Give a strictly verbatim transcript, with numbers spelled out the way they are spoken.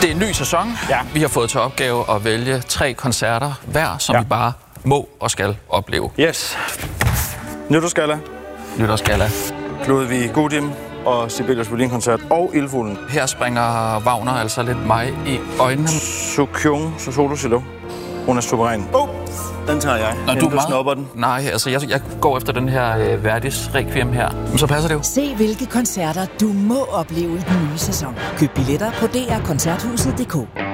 Det er en ny sæson. Ja. Vi har fået til opgave at vælge tre koncerter hver, som ja. vi bare må og skal opleve. Yes. Nytårsgalla. Nytårsgalla. Ludvig Gudim og Sibelius Violin-koncert og Ildfuglen. Her springer Wagner altså lidt mig i øjnene. Sokyung, så solo cello. Hun er suveræn. Oh, den tager jeg. Når du, du snupper den. Nej, altså jeg, jeg går efter den her øh, Verdis Requiem her. Men så passer det jo. Se hvilke koncerter du må opleve i den nye sæson. Køb billetter på d r koncerthuset punktum d k.